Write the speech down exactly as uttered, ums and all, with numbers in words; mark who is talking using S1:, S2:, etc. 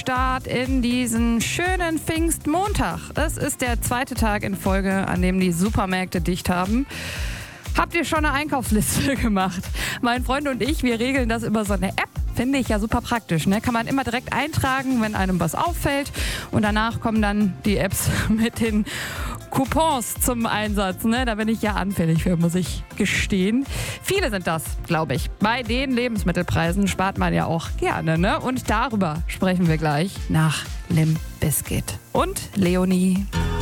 S1: Start in diesen schönen Pfingstmontag. Es ist der zweite Tag in Folge, an dem die Supermärkte dicht haben. Habt ihr schon eine Einkaufsliste gemacht? Mein Freund und ich, wir regeln das über so eine App. Finde ich ja super praktisch. Ne? Kann man immer direkt eintragen, wenn einem was auffällt. Und danach kommen dann die Apps mit den Coupons zum Einsatz. Ne? Da bin ich ja anfällig für, muss ich gestehen. Viele sind das, glaube ich. Bei den Lebensmittelpreisen spart man ja auch gerne. Ne? Und darüber sprechen wir gleich nach Limp Bizkit und Leonie.